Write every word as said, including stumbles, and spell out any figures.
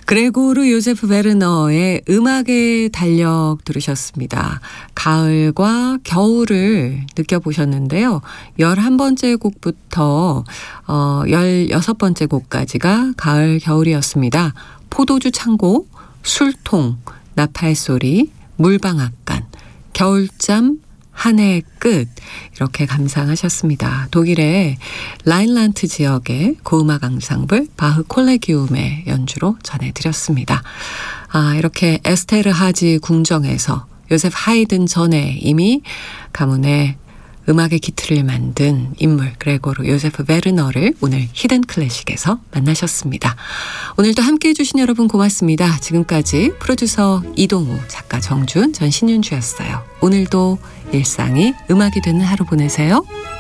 그레고르 요세프 베르너의 음악의 달력 들으셨습니다. 가을과 겨울을 느껴보셨는데요. 열한 번째 곡부터 어, 열여섯 번째 곡까지가 가을, 겨울이었습니다. 포도주 창고, 술통, 나팔소리, 물방앗간, 겨울잠, 한 해의 끝 이렇게 감상하셨습니다. 독일의 라인란트 지역의 고음악 앙상블 바흐 콜레기움의 연주로 전해드렸습니다. 아, 이렇게 에스테르하지 궁정에서 요세프 하이든 전에 이미 가문의 음악의 기틀을 만든 인물 그레고르 요세프 베르너를 오늘 히든 클래식에서 만나셨습니다. 오늘도 함께해 주신 여러분 고맙습니다. 지금까지 프로듀서 이동우, 작가 정준, 전 신윤주였어요. 오늘도 일상이 음악이 되는 하루 보내세요.